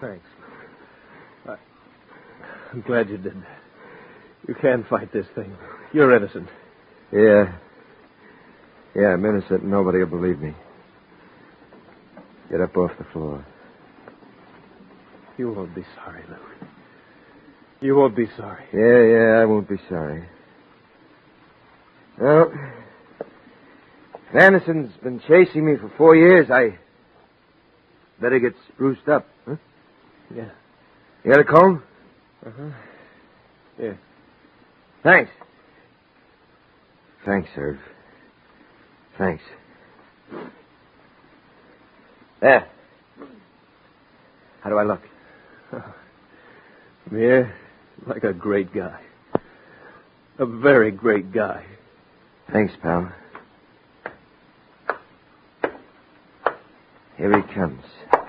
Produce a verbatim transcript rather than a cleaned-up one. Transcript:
Thanks. I, I'm glad you did that. You can fight this thing. You're innocent. Yeah. Yeah, I'm innocent and nobody will believe me. Get up off the floor. You won't be sorry, Luke. You won't be sorry. Yeah, yeah, I won't be sorry. Well, if Anderson's been chasing me for four years, I better get spruced up, huh? Yeah. You got a comb? Uh-huh. Yeah. Thanks. Thanks, Irv. Thanks. There. How do I look? Yeah, like a great guy. A very great guy. Thanks, pal. Here he comes.